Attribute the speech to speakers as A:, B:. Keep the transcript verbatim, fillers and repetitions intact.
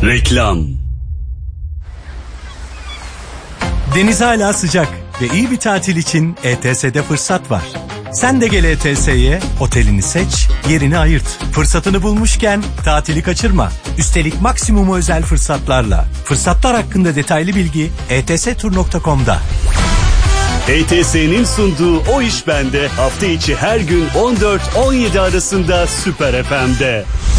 A: Reklam.
B: Deniz hala sıcak ve iyi bir tatil için E T S'de fırsat var. Sen de gel E T S'ye, otelini seç, yerini ayırt. Fırsatını bulmuşken tatili kaçırma. Üstelik maksimum özel fırsatlarla. Fırsatlar hakkında detaylı bilgi e t s tur nokta com'da.
A: E T S'nin sunduğu O İş Bende hafta içi her gün on dört on yedi arasında Süper F M'de.